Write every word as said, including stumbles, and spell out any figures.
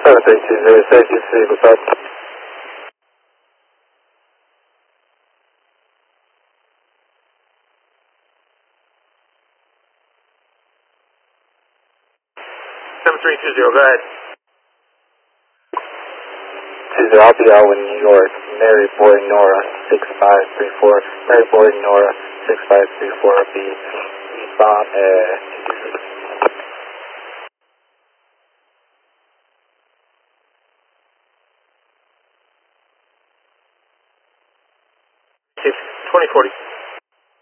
seven three two zero, safety three, what's up? seven three two zero, go ahead. two zero, I'll be out in New York. Mary Boy Nora, six five three four. Mary Boy Nora, six five three four, be eastbound at twenty forty.